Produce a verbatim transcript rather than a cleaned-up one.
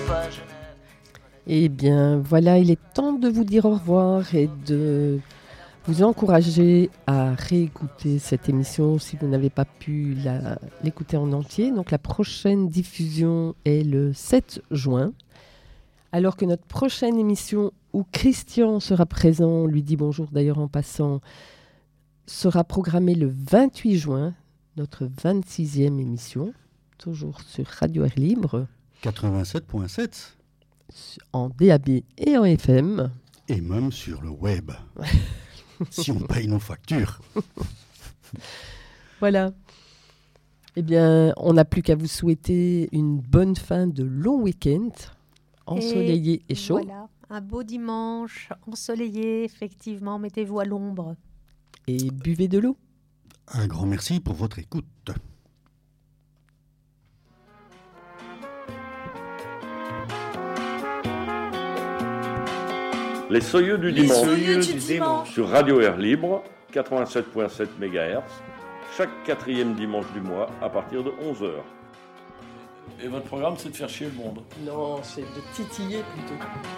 Eh bien, voilà, il est temps de vous dire au revoir et de vous encourager à réécouter cette émission si vous n'avez pas pu la, l'écouter en entier. Donc, la prochaine diffusion est le sept juin, alors que notre prochaine émission où Christian sera présent, on lui dit bonjour d'ailleurs en passant, sera programmée le vingt-huit juin, notre vingt-sixième émission, toujours sur Radio Air Libre. quatre-vingt-sept virgule sept En D A B et en F M. Et même sur le web. Si on paye nos factures. Voilà. Eh bien, on n'a plus qu'à vous souhaiter une bonne fin de long week-end, ensoleillé et, et chaud. Voilà, un beau dimanche, ensoleillé, effectivement, mettez-vous à l'ombre. Et buvez de l'eau. Un grand merci pour votre écoute. Les Soyeux du Les dimanche, Soyeux du dimanche. Sur Radio Air Libre, quatre-vingt-sept virgule sept mégahertz, chaque quatrième dimanche du mois à partir de onze heures. Et votre programme, c'est de faire chier le monde. Non, c'est de titiller plutôt.